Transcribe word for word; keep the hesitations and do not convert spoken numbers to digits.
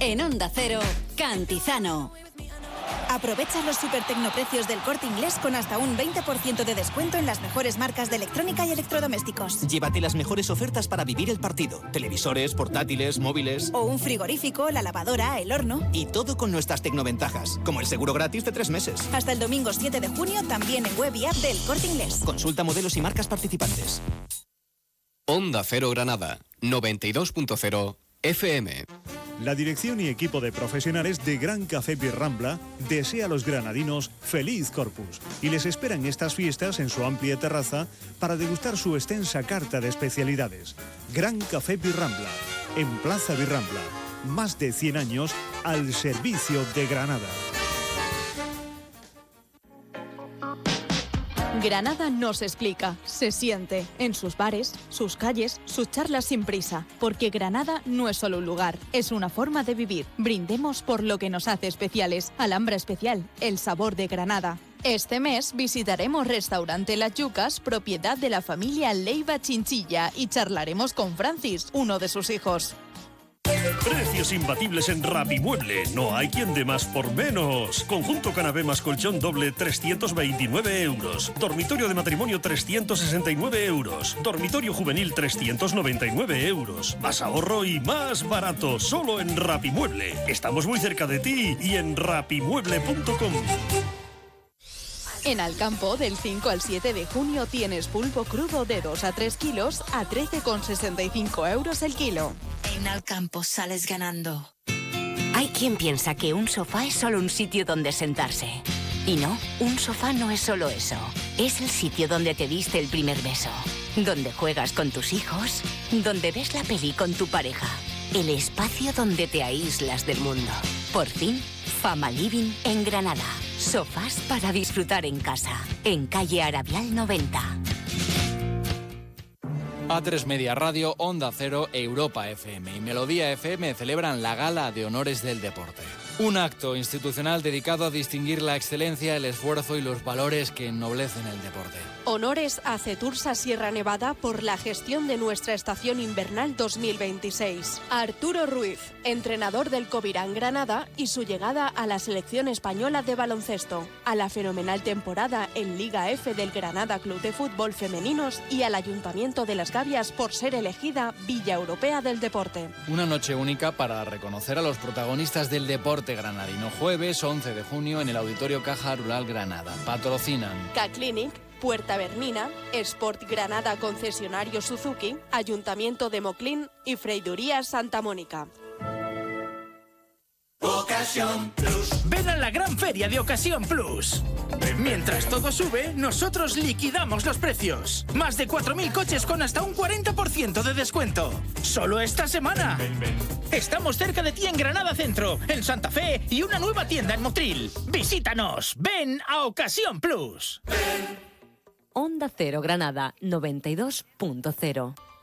En Onda Cero, Cantizano. Aprovecha los super tecnoprecios del Corte Inglés con hasta un veinte por ciento de descuento en las mejores marcas de electrónica y electrodomésticos. Llévate las mejores ofertas para vivir el partido. Televisores, portátiles, móviles... O un frigorífico, la lavadora, el horno... Y todo con nuestras tecnoventajas, como el seguro gratis de tres meses. Hasta el domingo siete de junio, también en web y app del Corte Inglés. Consulta modelos y marcas participantes. Onda Cero Granada, noventa y dos punto cero F M. La dirección y equipo de profesionales de Gran Café Birrambla desea a los granadinos feliz Corpus y les esperan estas fiestas en su amplia terraza para degustar su extensa carta de especialidades. Gran Café Birrambla, en Plaza Birrambla, más de cien años al servicio de Granada. Granada nos explica, se siente, en sus bares, sus calles, sus charlas sin prisa, porque Granada no es solo un lugar, es una forma de vivir. Brindemos por lo que nos hace especiales. Alhambra Especial, el sabor de Granada. Este mes visitaremos Restaurante Las Yucas, propiedad de la familia Leiva Chinchilla, y charlaremos con Francis, uno de sus hijos. Precios imbatibles en Rapimueble. No hay quien dé más por menos. Conjunto canapé más colchón doble trescientos veintinueve euros. Dormitorio de matrimonio trescientos sesenta y nueve euros. Dormitorio juvenil trescientos noventa y nueve euros. Más ahorro y más barato. Solo en Rapimueble. Estamos muy cerca de ti y en rapimueble punto com. En Alcampo, del cinco al siete de junio, tienes pulpo crudo de dos a tres kilos a trece con sesenta y cinco euros el kilo. En Alcampo sales ganando. Hay quien piensa que un sofá es solo un sitio donde sentarse. Y no, un sofá no es solo eso. Es el sitio donde te diste el primer beso, donde juegas con tus hijos, donde ves la peli con tu pareja. El espacio donde te aíslas del mundo. Por fin, Fama Living en Granada. Sofás para disfrutar en casa. En calle Arabial noventa. A tres Media Radio, Onda Cero, Europa F M y Melodía F M celebran la Gala de Honores del Deporte. Un acto institucional dedicado a distinguir la excelencia, el esfuerzo y los valores que ennoblecen el deporte. Honores a Cetursa Sierra Nevada por la gestión de nuestra estación invernal dos mil veintiséis. A Arturo Ruiz, entrenador del Covirán Granada y su llegada a la selección española de baloncesto. A la fenomenal temporada en Liga F del Granada Club de Fútbol Femeninos y al Ayuntamiento de Las Gavias por ser elegida Villa Europea del Deporte. Una noche única para reconocer a los protagonistas del deporte granadino. Jueves once de junio en el Auditorio Caja Rural Granada. Patrocinan K-Clinic, Puerta Bernina, Sport Granada Concesionario Suzuki, Ayuntamiento de Moclín y Freiduría Santa Mónica. Ocasión Plus. Ven a la gran feria de Ocasión Plus. Mientras todo sube, nosotros liquidamos los precios. Más de cuatro mil coches con hasta un cuarenta por ciento de descuento. Solo esta semana. Ven, ven. Estamos cerca de ti en Granada Centro, en Santa Fe y una nueva tienda en Motril. Visítanos. Ven a Ocasión Plus. Ven. Onda Cero Granada, noventa y dos punto cero.